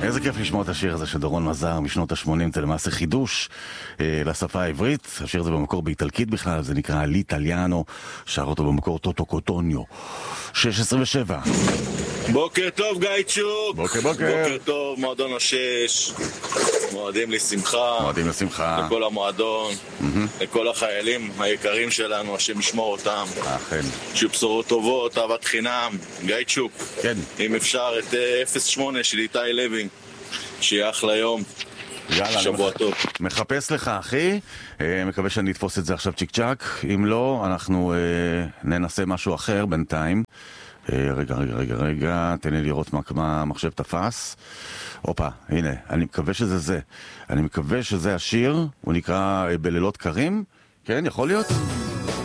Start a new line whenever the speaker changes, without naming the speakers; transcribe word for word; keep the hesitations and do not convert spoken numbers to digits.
איזה כיף לשמוע את השיר הזה של דורון מזר משנות ה-שמונים, זה למעשה חידוש אה, לשפה העברית. השיר הזה במקור באיטלקית בכלל, זה נקרא ליטליאנו, שר אותו במקור טוטו קוטוניו. שש עשרים ושבע.
בוקר טוב גייצ'וק.
בוקר בוקר.
בוקר טוב, מועדון השש. מועדים לשמחה.
מועדים לשמחה.
לכל המועדון. Mm-hmm. לכל החיילים היקרים שלנו, השם ישמור אותם.
אכן.
שיהיו בשורות טובות, אהבת חינם. גייצ'וק.
כן.
אם אפשר את אפס שמונה של איתי לוי. שיהיה אחלה יום.
יאללה,
שבוע
מח...
טוב.
מחפש לך אחי, אה, מקווה שאני אתפוס את זה עכשיו צ'יק צ'ק. אם לא, אנחנו אה, ננסה משהו אחר בינתיים. אה, רגע, רגע, רגע, רגע, תן לי לראות מה, מה המחשב תפס. הופה, הנה, אני מקווה שזה זה. אני מקווה שזה השיר, הוא נקרא אה, בלילות קרים. כן, יכול להיות?